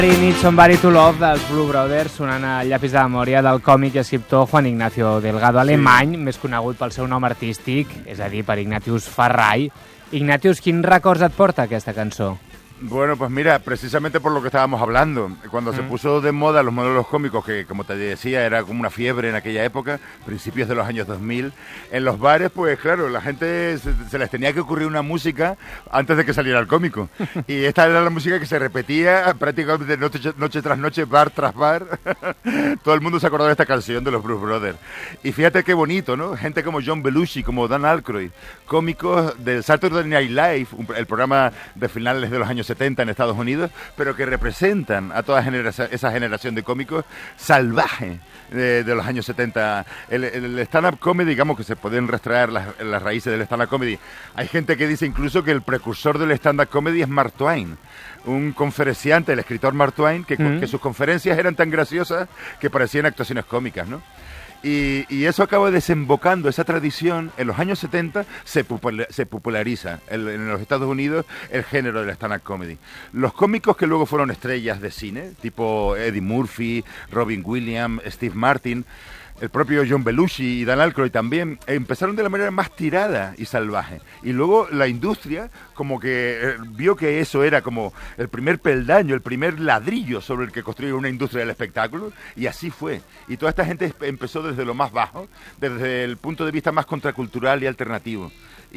Need Somebody to Love dels Blue Brothers, sonant a llapis de memòria del còmic i escriptor Juan Ignacio Delgado, alemany, més conegut pel seu nom artístic, és a dir, per Ignatius Farray. Ignatius, quins records et porta aquesta cançó? Bueno, pues mira, precisamente por lo que estábamos hablando, cuando se puso de moda los monólogos cómicos, que como te decía era como una fiebre en aquella época, principios de los años 2000, en los bares, pues claro, la gente se les tenía que ocurrir una música antes de que saliera el cómico. Y esta era la música que se repetía prácticamente noche tras noche, bar tras bar. Todo el mundo se acordaba de esta canción de los Blues Brothers. Y fíjate qué bonito, ¿no? Gente como John Belushi, como Dan Aykroyd, cómicos del Saturday Night Live, el programa de finales de los años 70 en Estados Unidos, pero que representan a toda esa generación de cómicos salvaje de los años 70. El stand-up comedy, digamos que se pueden rastrear las raíces del stand-up comedy. Hay gente que dice incluso que el precursor del stand-up comedy es Mark Twain, un conferenciante, el escritor Mark Twain, que sus conferencias eran tan graciosas que parecían actuaciones cómicas, ¿no? Y eso acaba desembocando, esa tradición, en los años 70 se populariza en los Estados Unidos el género del stand-up comedy. Los cómicos que luego fueron estrellas de cine, tipo Eddie Murphy, Robin Williams, Steve Martin, el propio John Belushi y Dan Aykroyd también, empezaron de la manera más tirada y salvaje. Y luego la industria como que vio que eso era como el primer peldaño, el primer ladrillo sobre el que construir una industria del espectáculo, y así fue. Y toda esta gente empezó desde lo más bajo, desde el punto de vista más contracultural y alternativo.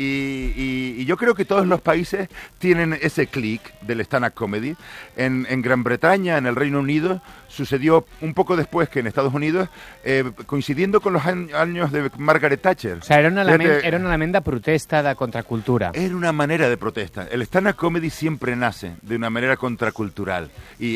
Y yo creo que todos los países tienen ese click del stand-up comedy. En Gran Bretaña, en el Reino Unido, sucedió un poco después que en Estados Unidos, coincidiendo con los años de Margaret Thatcher. O sea, era un element de protesta, de contracultura. Era una manera de protesta. El stand-up comedy siempre nace de una manera contracultural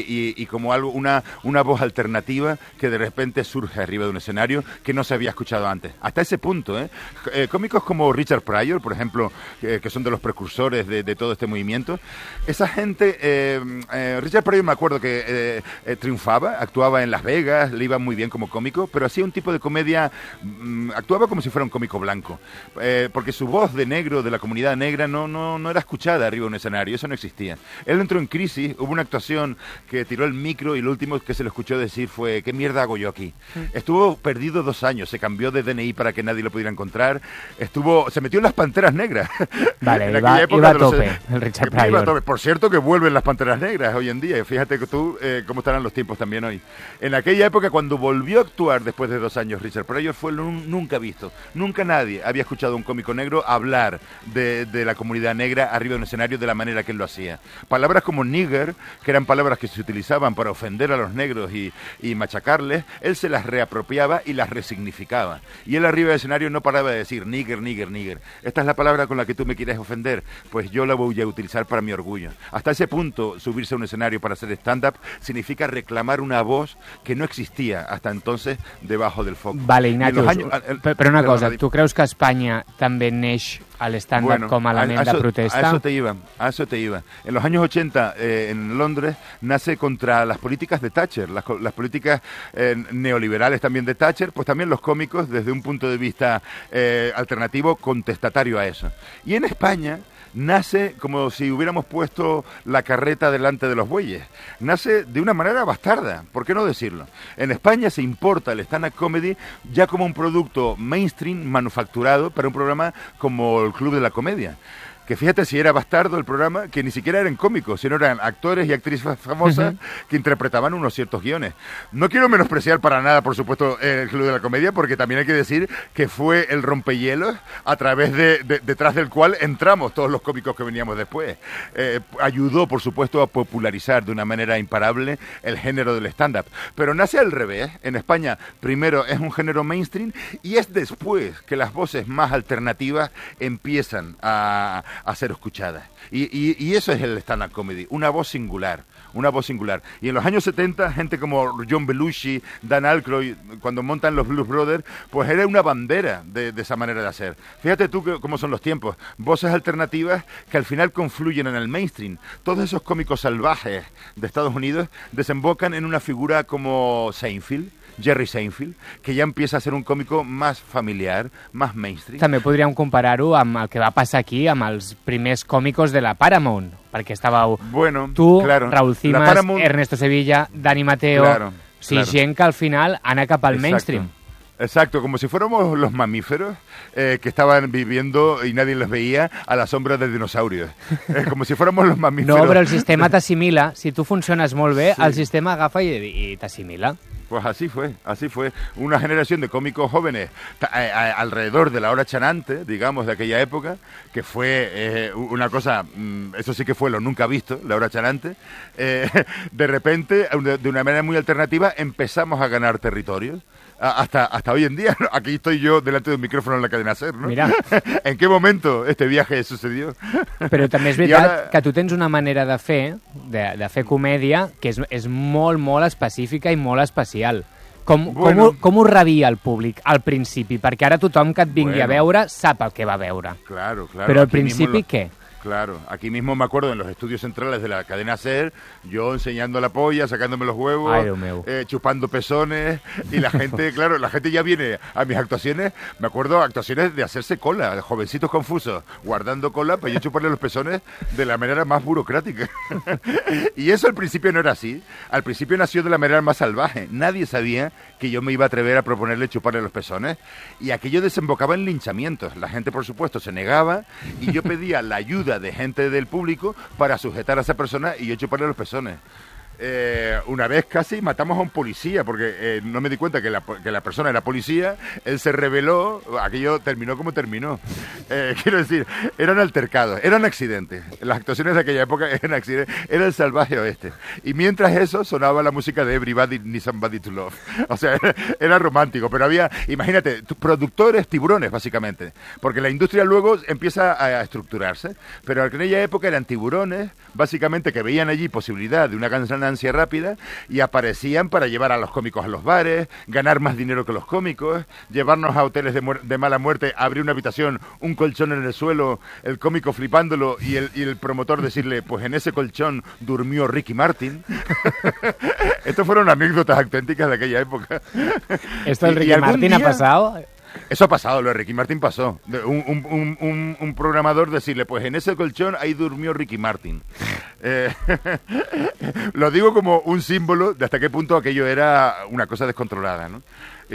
y como algo, una voz alternativa que de repente surge arriba de un escenario que no se había escuchado antes. Hasta ese punto, cómicos como Richard Pryor, por ejemplo, que son de los precursores de todo este movimiento, esa gente, Richard Pryor me acuerdo que triunfaba, actuaba en Las Vegas, le iba muy bien como cómico, pero hacía un tipo de comedia, actuaba como si fuera un cómico blanco, porque su voz de negro, de la comunidad negra, no era escuchada arriba de un escenario, eso no existía. Él entró en crisis, hubo una actuación que tiró el micro y lo último que se le escuchó decir fue: ¿qué mierda hago yo aquí? Estuvo perdido 2 años, se cambió de DNI para que nadie lo pudiera encontrar, se metió en las Panteras Negras. Vale, iba a tope el Richard Pryor. Por cierto que vuelven las Panteras Negras hoy en día, fíjate que tú cómo estarán los tiempos también hoy. En aquella época, cuando volvió a actuar después de 2 años, Richard Pryor fue nunca visto. Nunca nadie había escuchado a un cómico negro hablar de la comunidad negra arriba de un escenario de la manera que él lo hacía. Palabras como nigger, que eran palabras que se utilizaban para ofender a los negros y machacarles, él se las reapropiaba y las resignificaba. Y él arriba del escenario no paraba de decir nigger, nigger, nigger. Esta es la palabra con la que tú me quieres ofender, pues yo la voy a utilizar para mi orgullo. Hasta ese punto, subirse a un escenario para hacer stand-up significa reclamar una voz que no existia hasta entonces debajo del foco. Vale, Ignatius, però una cosa, tu creus que a Espanya també neix stand-up com a element de protesta? A eso te iba. En los años 80, en Londres, nace contra las políticas de Thatcher, las políticas neoliberales también de Thatcher, pues también los cómicos desde un punto de vista alternativo, contestatario a eso. Y en España nace como si hubiéramos puesto la carreta delante de los bueyes. Nace de una manera bastarda, ¿por qué no decirlo? En España se importa el stand-up comedy ya como un producto mainstream manufacturado para un programa como el Club de la Comedia. Que fíjate si era bastardo el programa, que ni siquiera eran cómicos, sino eran actores y actrices famosas que interpretaban unos ciertos guiones. No quiero menospreciar para nada, por supuesto, el Club de la Comedia, porque también hay que decir que fue el rompehielos a través detrás del cual entramos todos los cómicos que veníamos después. Ayudó, por supuesto, a popularizar de una manera imparable el género del stand-up. Pero nace al revés. En España, primero es un género mainstream y es después que las voces más alternativas empiezan a ser escuchadas. Y eso es el stand-up comedy, una voz singular. Y en los años 70, gente como John Belushi, Dan Aykroyd, cuando montan los Blues Brothers, pues era una bandera de esa manera de hacer. Fíjate tú cómo son los tiempos. Voces alternativas que al final confluyen en el mainstream. Todos esos cómicos salvajes de Estados Unidos desembocan en una figura como Seinfeld, Jerry Seinfeld, que ya empieza a ser un cómico más familiar, más mainstream. També podríem comparar-ho amb el que va passar aquí amb els primers còmicos de la Paramount, perquè estàveu tu, claro, Raúl Cimas, Paramount... Ernesto Sevilla, Dani Mateo... Claro, sí, gent que al final ana cap al mainstream. Exacto, como si fuéramos los mamíferos que estaban viviendo y nadie los veía a la sombra de dinosaurios. Como si fuéramos los mamíferos. No, però el sistema t'assimila. Si tu funciones molt bé, sí, el sistema agafa i t'assimila. Pues así fue. Una generación de cómicos jóvenes alrededor de la hora chanante, digamos, de aquella época, que fue una cosa, eso sí que fue lo nunca visto, la hora chanante. De repente, de una manera muy alternativa, empezamos a ganar territorios. Hasta hoy en día, ¿no? Aquí estoy yo delante de un micrófono en la cadena SER, ¿no? Mira. ¿En qué momento este viaje sucedió? Però també és veritat que tu tens una manera de fer comèdia que és molt, molt específica i molt especial. Com ho rebia el públic al principi? Perquè ara tothom que et vingui a veure sap el que va veure. Claro. Però al principi què? Claro, aquí mismo me acuerdo en los estudios centrales de la cadena SER, yo enseñando la polla, sacándome los huevos, chupando pezones, y la gente, claro, la gente ya viene a mis actuaciones, me acuerdo actuaciones de hacerse cola, de jovencitos confusos, guardando cola para yo chuparle los pezones de la manera más burocrática. Y eso al principio no era así, al principio nació de la manera más salvaje, nadie sabía que yo me iba a atrever a proponerle chuparle los pezones, y aquello desembocaba en linchamientos, la gente por supuesto se negaba, y yo pedía la ayuda de gente del público para sujetar a esa persona y yo chuparle los pezones. Una vez casi matamos a un policía porque no me di cuenta que la persona era policía, él se rebeló, aquello terminó como terminó. Quiero decir, eran altercados, eran accidentes. Las actuaciones de aquella época eran accidentes, era el salvaje oeste. Y mientras eso sonaba la música de Everybody Needs Somebody to Love. O sea, era romántico, pero había, imagínate, productores tiburones básicamente, porque la industria luego empieza a estructurarse, pero en aquella época eran tiburones básicamente que veían allí posibilidad de una ganancia rápida y aparecían para llevar a los cómicos a los bares, ganar más dinero que los cómicos, llevarnos a hoteles de mala muerte, abrir una habitación, un colchón en el suelo, el cómico flipándolo y el promotor decirle, pues en ese colchón durmió Ricky Martin. Estas fueron anécdotas auténticas de aquella época. ¿Esto del Ricky Martin ha pasado? Eso ha pasado, lo de Ricky Martin pasó. Un programador decirle, pues en ese colchón ahí durmió Ricky Martin. Lo digo como un símbolo de hasta qué punto aquello era una cosa descontrolada, ¿no?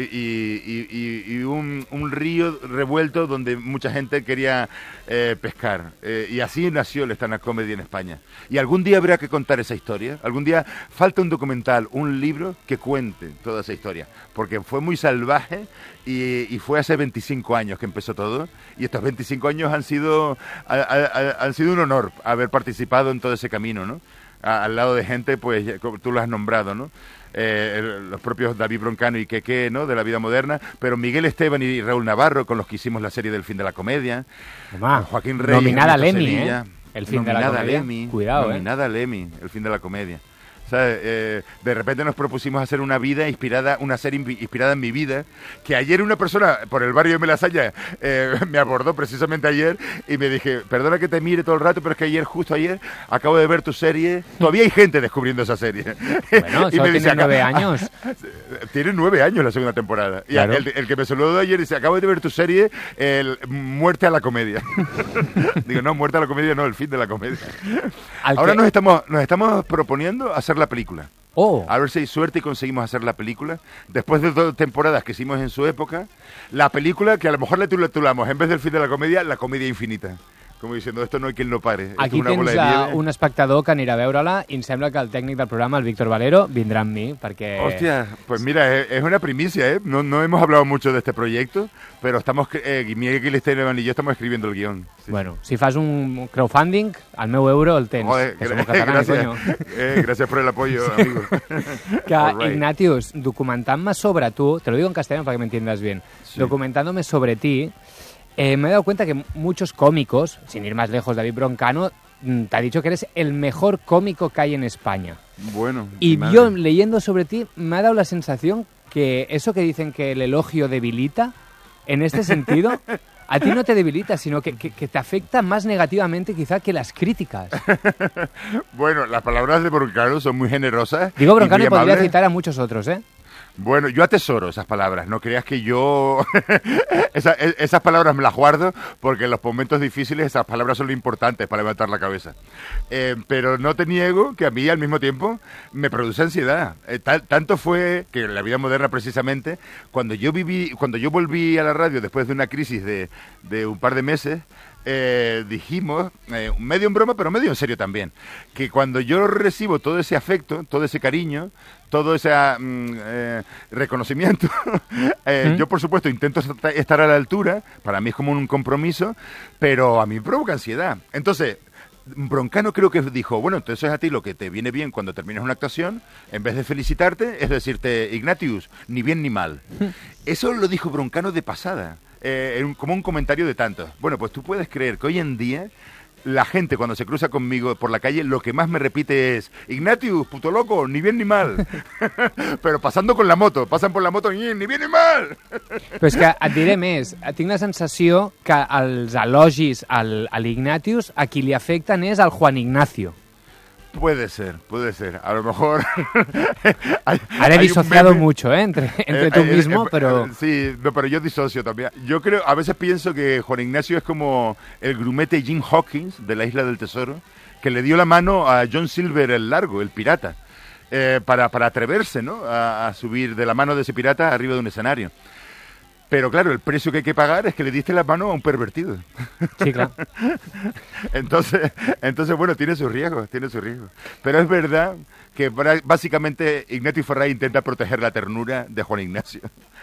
Y un río revuelto donde mucha gente quería pescar. Y así nació el stand-up comedy en España. Y algún día habrá que contar esa historia. Algún día falta un documental, un libro que cuente toda esa historia. Porque fue muy salvaje y fue hace 25 años que empezó todo. Y estos 25 años han sido un honor haber participado en todo ese camino, ¿no? Al lado de gente, pues, como tú lo has nombrado, ¿no? Los propios David Broncano y Keke, ¿no? De la vida moderna, pero Miguel Esteban y Raúl Navarro, con los que hicimos la serie del fin de la comedia. Joaquín Reyes. Nominada al Emmy, El fin de la comedia. Cuidado, nominada al Emmy, El fin de la comedia. De repente nos propusimos hacer una serie inspirada en mi vida, que ayer una persona por el barrio de Melasaña me abordó precisamente ayer y me dije, perdona que te mire todo el rato, pero es que justo ayer, acabo de ver tu serie, todavía hay gente descubriendo esa serie. Bueno, y me dice, tiene 9 años. Tiene 9 años la segunda temporada. Y claro. El que me saludó ayer dice, acabo de ver tu serie, Muerte a la comedia. Digo, no, Muerte a la comedia no, El fin de la comedia. Ahora nos estamos proponiendo hacer la película. A ver si hay suerte y conseguimos hacer la película. Después de 2 temporadas que hicimos en su época, la película que a lo mejor le titulamos, en vez del fin de la comedia infinita. Com diciendo, esto no hay quien lo pare. Aquí tens un espectador que anirà a veure-la i em sembla que el tècnic del programa, el Víctor Valero, vindrà amb mi, perquè... Hostia, pues mira, es una primicia, ¿eh? No hemos hablado mucho de este proyecto, pero estamos, Miguel Esteban y yo estamos escribiendo el guión. Sí. Bueno, si fas un crowdfunding, el meu euro el tens. Joder, que somos catalans, coño. Gracias por el apoyo, amigo. Que, Ignatius, documentant-me sobre tu, te lo digo en castellano para que me entiendas bien, sí. Documentándome sobre ti, me he dado cuenta que muchos cómicos, sin ir más lejos, David Broncano, te ha dicho que eres el mejor cómico que hay en España. Bueno. Y yo, leyendo sobre ti, me ha dado la sensación que eso que dicen que el elogio debilita, en este sentido, a ti no te debilita, sino que te afecta más negativamente quizá que las críticas. Bueno, las palabras de Broncano son muy generosas. Digo Broncano y podría citar a muchos otros, ¿eh? Bueno, yo atesoro esas palabras, no creas que yo esas palabras me las guardo porque en los momentos difíciles esas palabras son lo importantes para levantar la cabeza. Pero no te niego que a mí al mismo tiempo me produce ansiedad. Tanto fue que en la vida moderna precisamente, cuando yo volví a la radio después de una crisis de un par de meses, dijimos, medio en broma pero medio en serio también, que cuando yo recibo todo ese afecto, todo ese cariño, todo ese reconocimiento, yo por supuesto intento estar a la altura, para mí es como un compromiso, pero a mí me provoca ansiedad. Entonces, Broncano creo que dijo, bueno, entonces a ti lo que te viene bien cuando terminas una actuación, en vez de felicitarte, es decirte, Ignatius, ni bien ni mal. Eso lo dijo Broncano de pasada, como un comentario de tantos. Bueno, pues tú puedes creer que hoy en día la gente cuando se cruza conmigo por la calle lo que más me repite es Ignatius, puto loco, ni bien ni mal. Però pasan por la moto ni bien ni mal. Però és que et diré més, tinc la sensació que els elogis a l'Ignatius a qui li afecten és al Juan Ignacio. Puede ser. A lo mejor... Ahora he disociado mucho, entre tú mismo, pero... Sí, no, pero yo disocio también. Yo creo, a veces pienso que Juan Ignacio es como el grumete Jim Hawkins de la Isla del Tesoro, que le dio la mano a John Silver el Largo, el pirata, para atreverse, ¿no?, a subir de la mano de ese pirata arriba de un escenario. Pero claro, el precio que hay que pagar es que le diste la mano a un pervertido. Sí, claro. Entonces, bueno, tiene sus riesgos. Pero es verdad que básicamente Ignatius Farray intenta proteger la ternura de Juan Ignacio.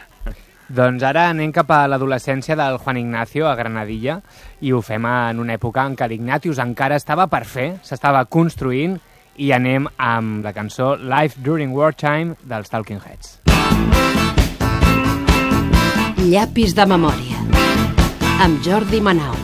Doncs ara anem cap a l'adolescència del Juan Ignacio a Granadilla i ho fem en una època en què l'Ignatius encara estava per fer, s'estava construint, i anem amb la cançó Life During Wartime dels Talking Heads. Llapis de memòria, amb Jordi Manau.